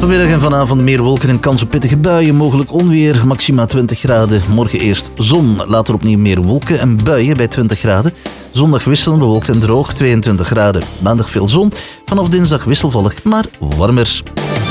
Vanmiddag en vanavond meer wolken en kans op pittige buien, mogelijk onweer, maxima 20 graden. Morgen eerst zon, later opnieuw meer wolken en buien bij 20 graden. Zondag wisselend bewolkt en droog, 22 graden. Maandag veel zon, vanaf dinsdag wisselvallig, maar warmer.